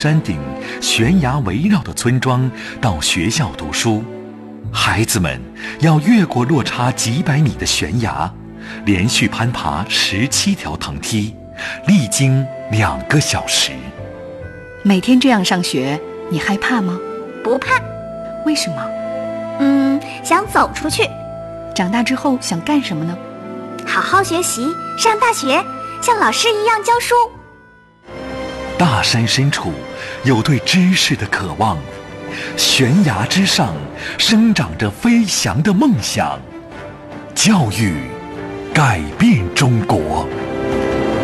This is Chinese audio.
山顶悬崖围绕的村庄到学校读书，孩子们要越过落差几百米的悬崖，连续攀爬17条藤梯，历经2个小时。 每天这样上学，你害怕吗？ 不怕。 为什么？ 想走出去。 长大之后想干什么呢？ 好好学习，上大学，像老师一样教书。 大山深处有对知识的渴望，悬崖之上生长着飞翔的梦想。教育改变中国。